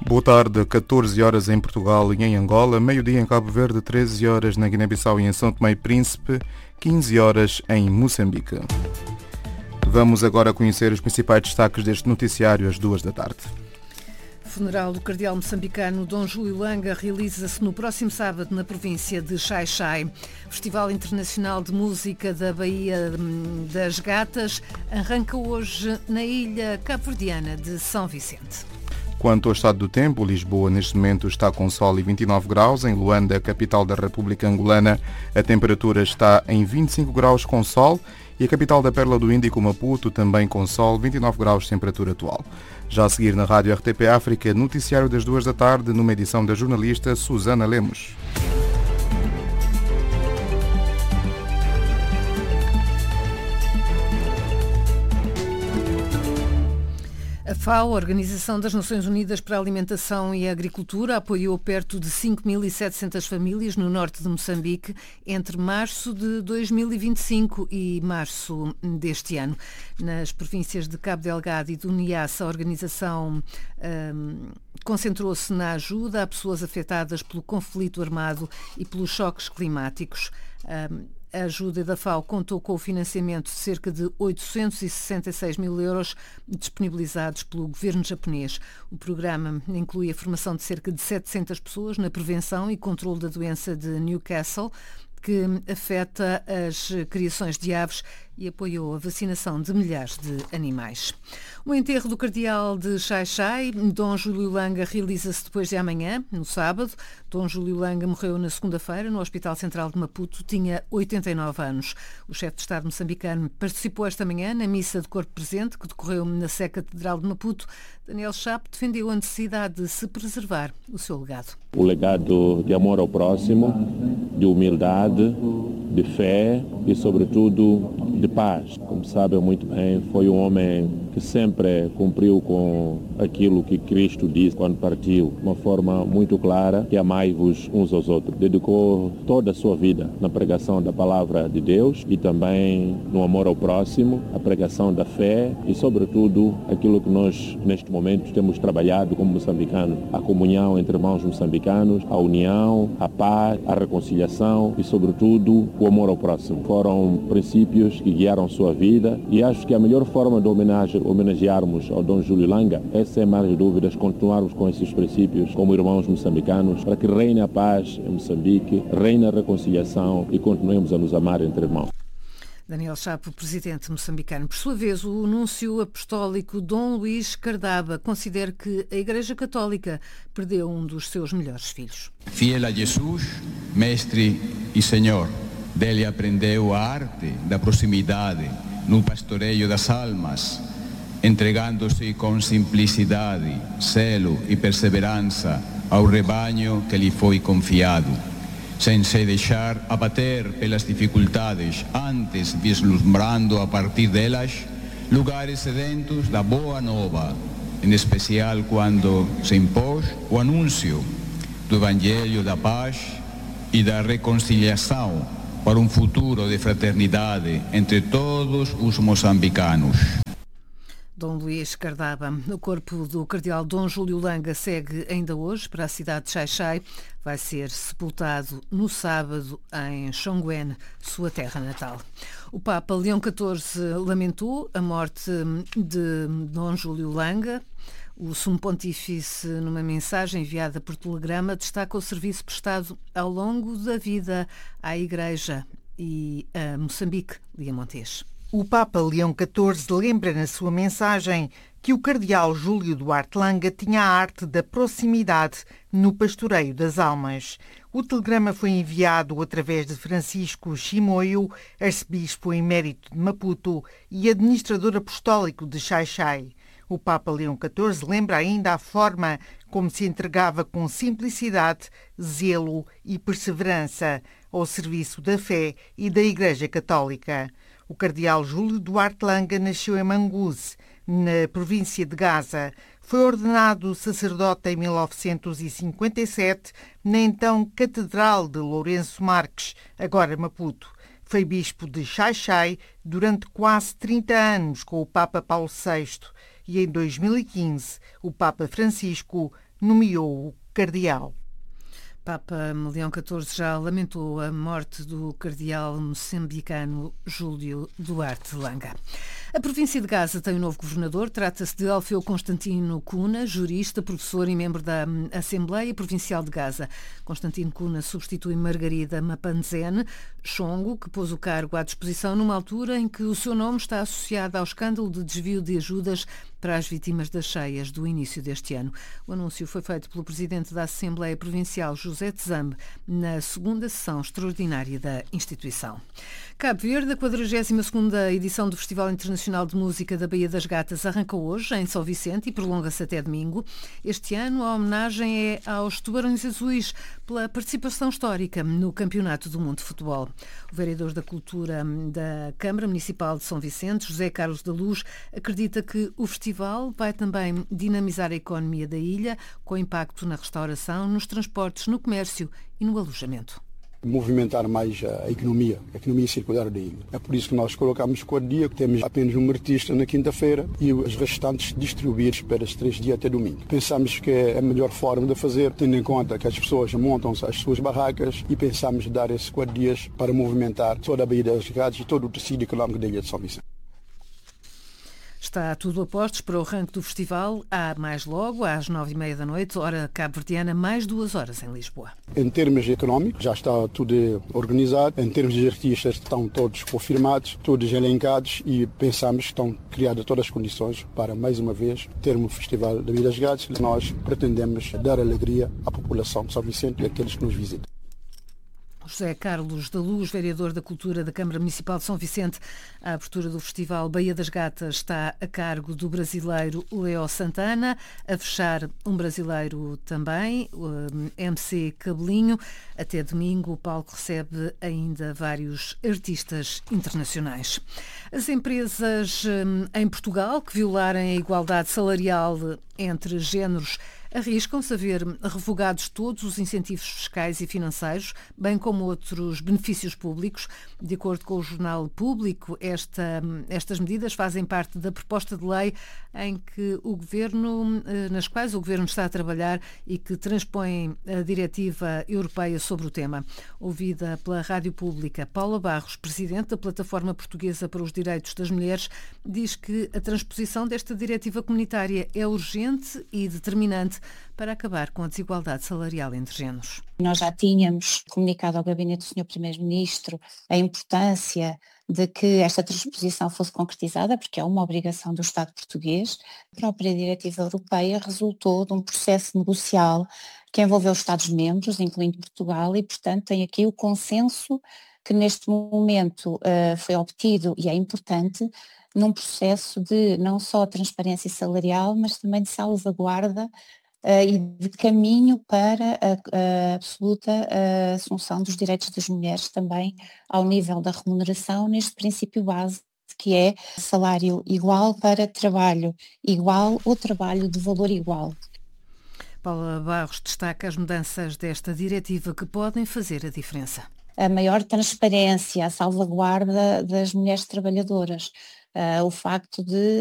Boa tarde, 14 horas em Portugal e em Angola, meio-dia em Cabo Verde, 13 horas na Guiné-Bissau e em São Tomé e Príncipe, 15 horas em Moçambique. Vamos agora conhecer os principais destaques deste noticiário às 2 da tarde. O funeral do cardeal moçambicano Dom Júlio Langa realiza-se no próximo sábado na província de Xai-Xai. Festival Internacional de Música da Baía das Gatas arranca hoje na ilha cabo-verdiana de São Vicente. Quanto ao estado do tempo, Lisboa neste momento está com sol e 29 graus. Em Luanda, capital da República Angolana, a temperatura está em 25 graus com sol. E a capital da Pérola do Índico, Maputo, também com sol, 29 graus temperatura atual. Já a seguir na Rádio RTP África, noticiário das 2 da tarde, numa edição da jornalista Susana Lemos. A FAO, a Organização das Nações Unidas para a Alimentação e a Agricultura, apoiou perto de 5.700 famílias no norte de Moçambique entre março de 2025 e março deste ano. Nas províncias de Cabo Delgado e do Niassa, a organização concentrou-se na ajuda a pessoas afetadas pelo conflito armado e pelos choques climáticos. A ajuda da FAO contou com o financiamento de cerca de 866 mil euros disponibilizados pelo governo japonês. O programa inclui a formação de cerca de 700 pessoas na prevenção e controle da doença de Newcastle, que afeta as criações de aves e apoiou a vacinação de milhares de animais. O enterro do cardeal de Xai-Xai, Dom Júlio Langa, realiza-se depois de amanhã, no sábado. Dom Júlio Langa morreu na segunda-feira no Hospital Central de Maputo, tinha 89 anos. O chefe de Estado moçambicano participou esta manhã na missa de corpo presente, que decorreu na Sé Catedral de Maputo. Daniel Chapo defendeu a necessidade de se preservar o seu legado. O legado de amor ao próximo, de humildade, de fé e, sobretudo, de paz. Como sabem muito bem, foi um homem que sempre cumpriu com aquilo que Cristo disse quando partiu, de uma forma muito clara, que amai-vos uns aos outros. Dedicou toda a sua vida na pregação da palavra de Deus e também no amor ao próximo, a pregação da fé e, sobretudo, aquilo que nós, neste momento, temos trabalhado como moçambicanos, a comunhão entre irmãos moçambicanos, a união, a paz, a reconciliação e, sobretudo, o amor ao próximo. Foram princípios que guiaram sua vida e acho que a melhor forma de homenagearmos ao Dom Júlio Langa é, sem mais dúvidas, continuarmos com esses princípios como irmãos moçambicanos para que reine a paz em Moçambique, reine a reconciliação e continuemos a nos amar entre irmãos. Daniel Chapo, presidente moçambicano. Por sua vez, o núncio apostólico Dom Luís Cardaba considera que a Igreja Católica perdeu um dos seus melhores filhos. Fiel a Jesus, mestre e senhor, dele aprendeu a arte da proximidade no pastoreio das almas, entregando-se com simplicidade, zelo e perseverança ao rebanho que lhe foi confiado, sem se deixar abater pelas dificuldades, antes vislumbrando a partir delas lugares sedentos da boa nova, em especial quando se impôs o anúncio do Evangelho da paz e da reconciliação para um futuro de fraternidade entre todos os moçambicanos. Dom Luís Cardaba. O corpo do cardeal Dom Júlio Langa segue ainda hoje para a cidade de Xai-Xai. Vai ser sepultado no sábado em Xonguen, sua terra natal. O Papa Leão XIV lamentou a morte de Dom Júlio Langa. O Sumo Pontífice, numa mensagem enviada por telegrama, destaca o serviço prestado ao longo da vida à Igreja e a Moçambique. Lia Montes. O Papa Leão XIV lembra na sua mensagem que o cardeal Júlio Duarte Langa tinha a arte da proximidade no pastoreio das almas. O telegrama foi enviado através de Francisco Chimoio, arcebispo emérito de Maputo e administrador apostólico de Xai-Xai. O Papa Leão XIV lembra ainda a forma como se entregava com simplicidade, zelo e perseverança ao serviço da fé e da Igreja Católica. O cardeal Júlio Duarte Langa nasceu em Manguze, na província de Gaza. Foi ordenado sacerdote em 1957 na então Catedral de Lourenço Marques, agora Maputo. Foi bispo de Xai-Xai durante quase 30 anos com o Papa Paulo VI e em 2015 o Papa Francisco nomeou o cardeal. Papa Leão XIV já lamentou a morte do cardeal moçambicano Júlio Duarte Langa. A província de Gaza tem um novo governador. Trata-se de Alfeu Constantino Cuna, jurista, professor e membro da Assembleia Provincial de Gaza. Constantino Cuna substitui Margarida Mapanzene Chongo, que pôs o cargo à disposição numa altura em que o seu nome está associado ao escândalo de desvio de ajudas para as vítimas das cheias do início deste ano. O anúncio foi feito pelo presidente da Assembleia Provincial, José Tzambe, na segunda sessão extraordinária da instituição. Cabo Verde, a 42ª edição do Festival Internacional de Música da Baía das Gatas arranca hoje em São Vicente e prolonga-se até domingo. Este ano a homenagem é aos Tubarões Azuis pela participação histórica no Campeonato do Mundo de Futebol. O vereador da Cultura da Câmara Municipal de São Vicente, José Carlos da Luz, acredita que o festival vai também dinamizar a economia da ilha, com impacto na restauração, nos transportes, no comércio e no alojamento. Movimentar mais a economia circular da ilha. É por isso que nós colocamos 4 dias, temos apenas um artista na quinta-feira e os restantes distribuídos para os 3 dias até domingo. Pensamos que é a melhor forma de fazer, tendo em conta que as pessoas montam as suas barracas e pensamos dar esses 4 dias para movimentar toda a Baía das Gatas e todo o tecido económico da ilha de São Vicente. Está tudo a postos para o arranque do festival. Há mais logo, às 9h30 da noite, hora cabo-verdiana, mais 2 horas em Lisboa. Em termos económicos, já está tudo organizado. Em termos de artistas, estão todos confirmados, todos elencados e pensamos que estão criadas todas as condições para, mais uma vez, termos o Festival da Baía das Gatas. Nós pretendemos dar alegria à população de São Vicente e àqueles que nos visitam. José Carlos da Luz, vereador da Cultura da Câmara Municipal de São Vicente. A abertura do Festival Baía das Gatas está a cargo do brasileiro Leo Santana. A fechar, um brasileiro também, o MC Cabelinho. Até domingo, o palco recebe ainda vários artistas internacionais. As empresas em Portugal que violarem a igualdade salarial entre géneros arriscam-se a ver revogados todos os incentivos fiscais e financeiros, bem como outros benefícios públicos. De acordo com o Jornal Público, estas medidas fazem parte da proposta de lei nas quais o Governo está a trabalhar e que transpõem a diretiva europeia sobre o tema. Ouvida pela Rádio Pública, Paula Barros, presidente da Plataforma Portuguesa para os Direitos das Mulheres, diz que a transposição desta diretiva comunitária é urgente e determinante para acabar com a desigualdade salarial entre géneros. Nós já tínhamos comunicado ao gabinete do Sr. Primeiro-Ministro a importância de que esta transposição fosse concretizada, porque é uma obrigação do Estado português. A própria diretiva europeia resultou de um processo negocial que envolveu os Estados-membros, incluindo Portugal, e, portanto, tem aqui o consenso que neste momento foi obtido e é importante num processo de não só transparência salarial, mas também de salvaguarda e de caminho para a absoluta assunção dos direitos das mulheres também ao nível da remuneração, neste princípio base que é salário igual para trabalho igual ou trabalho de valor igual. Paula Barros destaca as mudanças desta diretiva que podem fazer a diferença. A maior transparência, a salvaguarda das mulheres trabalhadoras, o facto de